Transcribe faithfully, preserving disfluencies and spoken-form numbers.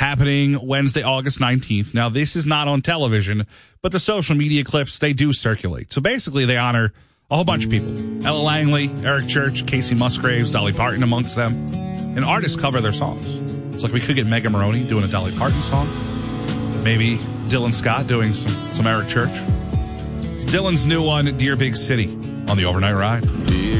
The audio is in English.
happening Wednesday, August nineteenth. Now, this is not on television, but the social media clips, they do circulate. So basically, they honor a whole bunch of people. Ella Langley, Eric Church, Casey Musgraves, Dolly Parton amongst them. And artists cover their songs. It's like we could get Mega Maroney doing a Dolly Parton song. Maybe Dylan Scott doing some, some Eric Church. It's Dylan's new one, Dear Big City, on the Overnight Ride.